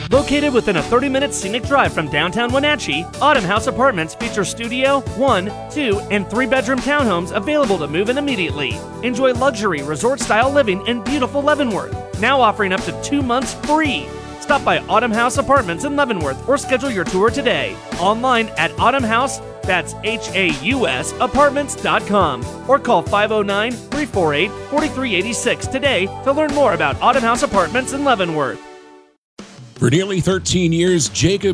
Located within a 30-minute scenic drive from downtown Wenatchee, Autumn House Apartments features studio, 1, 2, and 3-bedroom townhomes available to move in immediately. Enjoy luxury, resort-style living in beautiful Leavenworth, now offering up to 2 months free. Stop by Autumn House Apartments in Leavenworth or schedule your tour today. Online at Autumn House, that's HAUS, apartments.com, or call 509-348-4386 today to learn more about Autumn House Apartments in Leavenworth. For nearly 13 years, Jacob